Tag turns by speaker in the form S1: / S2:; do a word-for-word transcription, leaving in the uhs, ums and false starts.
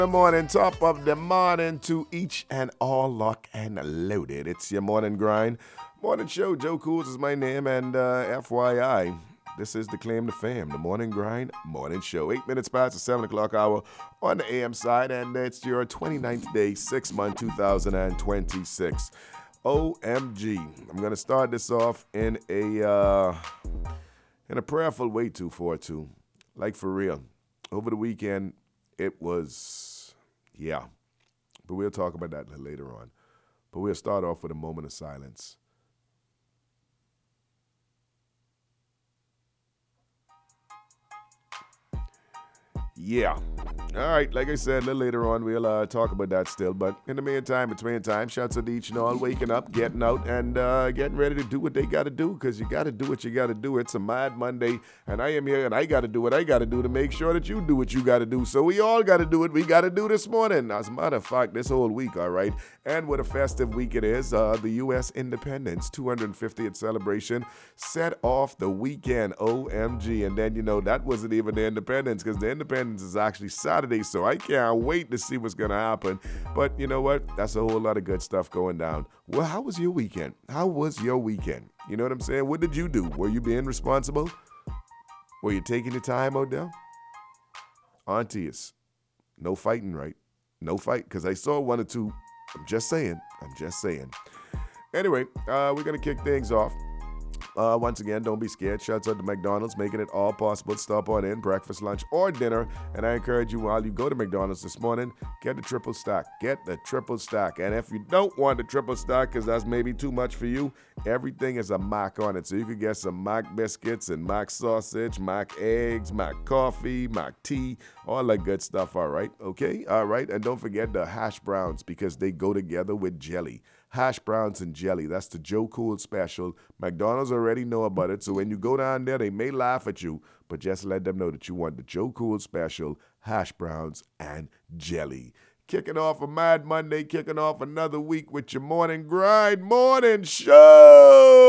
S1: Good morning, top of the morning to each and all lock and loaded. It's your morning grind. Morning show. Joe Cools is my name, and uh, F Y I, this is the Claim to Fame, the morning grind, morning show. Eight minutes past the seven o'clock hour on the A M side, and it's your twenty-ninth day, sixth month, two thousand twenty-six. O M G. I'm going to start this off in a, uh, in a prayerful way, two forty-two. Like for real. Over the weekend, it was, yeah. But we'll talk about that later on. But we'll start off with a moment of silence. Yeah. All right, like I said, a little later on, we'll uh, talk about that still. But in the meantime, between time, shouts out to each and all waking up, getting out, and uh, getting ready to do what they got to do, because you got to do what you got to do. It's a Mad Monday, and I am here, and I got to do what I got to do to make sure that you do what you got to do. So we all got to do what we got to do this morning. As a matter of fact, this whole week, all right? And what a festive week it is. Uh, the U S Independence two hundred fiftieth celebration set off the weekend, O M G. And then, you know, that wasn't even the independence, because the independence is actually Saturday, so I can't wait to see what's going to happen. But you know what? That's a whole lot of good stuff going down. Well, how was your weekend? How was your weekend? You know what I'm saying? What did you do? Were you being responsible? Were you taking your time, Odell? Aunties, no fighting, right? No fight, because I saw one or two. I'm just saying. I'm just saying. Anyway, uh, we're going to kick things off. Uh, once again, don't be scared. Shouts out to McDonald's, making it all possible to stop on in, breakfast, lunch, or dinner. And I encourage you, while you go to McDonald's this morning, get the triple stack. Get the triple stack. And if you don't want the triple stack, because that's maybe too much for you, everything is a Mac on it. So you can get some Mac biscuits and Mac sausage, Mac eggs, Mac coffee, Mac tea, all that good stuff, all right? Okay? All right? And don't forget the hash browns, because they go together with jelly. Hash browns and jelly. That's the Joe Cool special. McDonald's already know about it, so when you go down there, they may laugh at you, but just let them know that you want the Joe Cool special, hash browns and jelly. Kicking off a Mad Monday, kicking off another week with your morning grind, morning show.